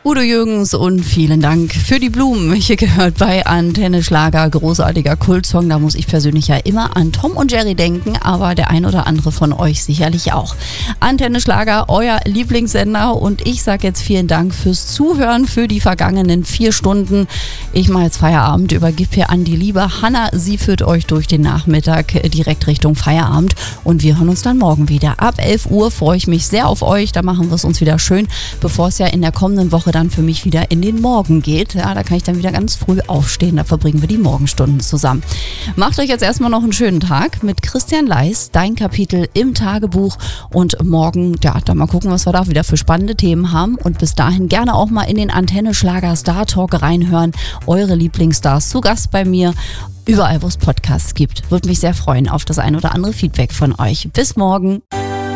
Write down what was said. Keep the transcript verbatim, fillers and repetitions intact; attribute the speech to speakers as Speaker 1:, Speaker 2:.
Speaker 1: Udo Jürgens und vielen Dank für die Blumen. Hier gehört bei Antenne Schlager, großartiger Kultsong. Da muss ich persönlich ja immer an Tom und Jerry denken, aber der ein oder andere von euch sicherlich auch. Antenne Schlager, euer Lieblingssender, und ich sage jetzt vielen Dank fürs Zuhören für die vergangenen vier Stunden. Ich mache jetzt Feierabend, übergebe hier an die liebe Hanna. Sie führt euch durch den Nachmittag direkt Richtung Feierabend und wir hören uns dann morgen wieder. Ab elf Uhr freue ich mich sehr auf euch. Da machen wir es uns wieder schön, bevor es ja in der kommenden Woche dann für mich wieder in den Morgen geht. Ja, da kann ich dann wieder ganz früh aufstehen. Da verbringen wir die Morgenstunden zusammen. Macht euch jetzt erstmal noch einen schönen Tag mit Christian Leis, dein Kapitel im Tagebuch. Und morgen, ja, dann mal gucken, was wir da wieder für spannende Themen haben. Und bis dahin gerne auch mal in den Antenne Schlager Star Talk reinhören. Eure Lieblingsstars zu Gast bei mir. Überall, wo es Podcasts gibt. Würde mich sehr freuen auf das ein oder andere Feedback von euch. Bis morgen.